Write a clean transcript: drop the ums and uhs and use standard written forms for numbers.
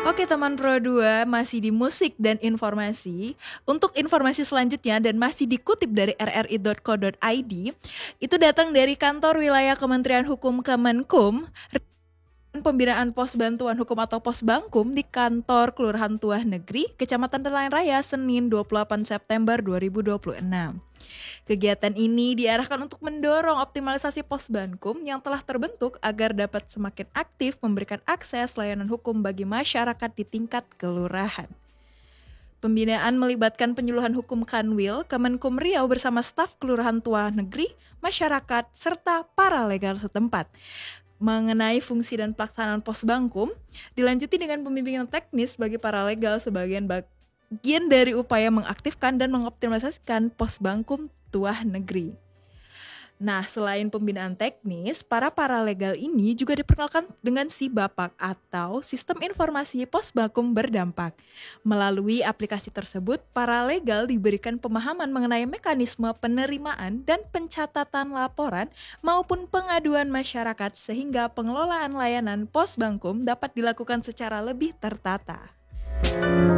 Oke teman Pro 2, masih di musik dan informasi. Untuk informasi selanjutnya dan masih dikutip dari rri.co.id, itu datang dari kantor wilayah Kementerian Hukum Kemenkum, pembinaan pos bantuan hukum atau pos Bangkum di kantor Kelurahan Tuah Negeri, Kecamatan Delayan Raya, Senin 28 September 2026. Kegiatan ini diarahkan untuk mendorong optimalisasi pos Bankum yang telah terbentuk agar dapat semakin aktif memberikan akses layanan hukum bagi masyarakat di tingkat kelurahan. Pembinaan melibatkan penyuluhan hukum Kanwil, Kemenkum Riau bersama staf Kelurahan Tuah Negeri, masyarakat, serta para legal setempat. Mengenai fungsi dan pelaksanaan pos Bangkum, dilanjuti dengan pembimbingan teknis bagi para legal sebagian bagian dari upaya mengaktifkan dan mengoptimalisasikan pos Bangkum Tuah Negeri. Nah, selain pembinaan teknis, para legal ini juga diperkenalkan dengan si Bapak atau Sistem Informasi Pos Bangkum Berdampak. Melalui aplikasi tersebut, para legal diberikan pemahaman mengenai mekanisme penerimaan dan pencatatan laporan maupun pengaduan masyarakat sehingga pengelolaan layanan Pos Bangkum dapat dilakukan secara lebih tertata.